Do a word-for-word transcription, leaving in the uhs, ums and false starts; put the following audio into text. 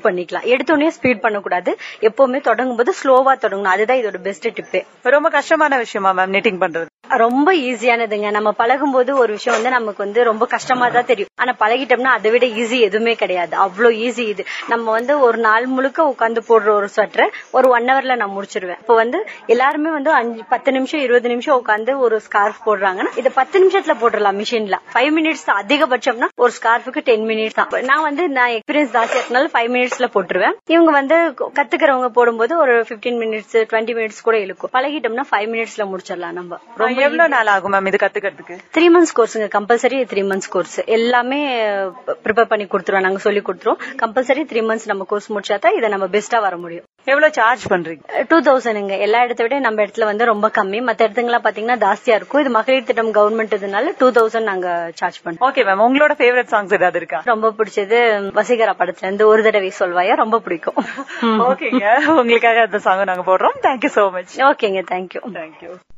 பண்ணிக்கலாம். எடுத்தோடனே ஸ்பீட் பண்ணக்கூடாது. எப்பவுமே தொடங்கும் போது ஸ்லோவா தொடங்கணும். அதுதான் இதோட பெஸ்ட் டிப்பே. ரொம்ப கஷ்டமான விஷயமா மேம் நிட்டிங் பண்றது? ரொம்ப ஈஸியானதுங்க. நம்ம பழகும் போது ஒரு விஷயம் வந்து நமக்கு வந்து ரொம்ப கஷ்டமா தான் தெரியும். ஆனா பழகிட்டோம்னா அதை விட ஈஸி எதுவுமே கிடையாது. அவ்வளவு ஈஸி இது. நம்ம வந்து ஒரு நாள் முழுக்க உட்காந்து போடுற ஒரு ஸ்வெட்டரை ஒரு ஒன் ஹவர்ல நான் முடிச்சிருவேன். இப்போ வந்து எல்லாருமே வந்து அஞ்சு பத்து நிமிஷம் இருபது நிமிஷம் உட்காந்து ஒரு ஸ்கார்ஃப் போடுறாங்கன்னா இதை பத்து நிமிஷத்துல போட்டுடலாம் மிஷின்ல. ஃபைவ் மினிட்ஸ் அதிகபட்சம்னா ஒரு ஸ்கார்ஃபுக்கு டென் மினிட்ஸ் தான். நான் வந்து நான் எக்ஸ்பீரியன்ஸ் ஜாஸ்தியா இருக்கனால ஃபைவ் மினிட்ஸ்ல போட்டுருவேன். இவங்க வந்து கத்துக்கிறவங்க போடும்போது ஒரு பிப்டீன் மினிட்ஸ் டுவெண்ட்டி மினிட்ஸ் கூட இழுக்கும். பழகிட்டோம்னா ஃபைவ் மினிட்ஸ்ல முடிச்சிடலாம். நம்ம ரொம்ப எவ்வளவு நாள் ஆகும் மேம் இது கத்துக்கிறதுக்கு? Three months கோர்ஸுங்க. Compulsory three months course. எல்லாமே ப்ரிப்பேர் பண்ணி கொடுத்துருவோம். நாங்க சொல்லி கொடுத்துருவோம். கம்பல்சரி த்ரீ மந்த்ஸ் நம்ம கோர்ஸ் முடிச்சாதான் இதை நம்ம பெஸ்டா வர முடியும். எவ்வளவு சார்ஜ் பண்றீங்க? டூ தௌசண்ட்ங்க. எல்லா இடத்த விட நம்ம இடத்துல வந்து ரொம்ப கம்மி. மத்த இடத்துங்களா பாத்தீங்கன்னா ஜாஸ்தியா இருக்கும். இது மகளிர் திட்டம் கவர்மெண்ட் இதனால டூ தௌசண்ட் நாங்க சார்ஜ் பண்றோம். ஓகே மேம், உங்களோட ஃபேவரட் சாங்ஸ் ஏதாவது இருக்கா? ரொம்ப பிடிச்சது வசீகரா படத்துல இருந்து ஒரு தடவை சொல்வாயா ரொம்ப பிடிக்கும். ஓகேங்க, உங்களுக்காக அந்த சாங் நாங்க போடுறோம். Thank you so much. ஓகேங்க, தேங்க்யூ. தேங்க்யூ.